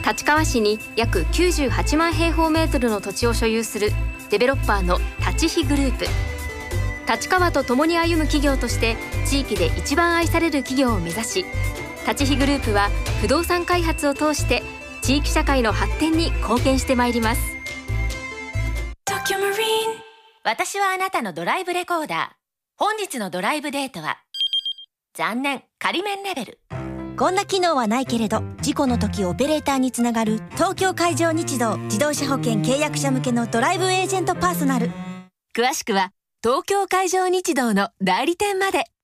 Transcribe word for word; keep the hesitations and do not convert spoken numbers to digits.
立川市に約きゅうじゅうはちまん平方メートルの土地を所有するデベロッパーの立飛グループ。立川と共に歩む企業として地域で一番愛される企業を目指し、立飛グループは不動産開発を通して地域社会の発展に貢献してまいります。 私はあなたのドライブレコーダー。本日のドライブデートは残念、仮免レベル。 こんな機能はないけれど事故の時オペレーターにつながる東京海上日動自動車保険契約者向けのドライブエージェントパーソナル。 詳しくは東京海上日動の代理店まで。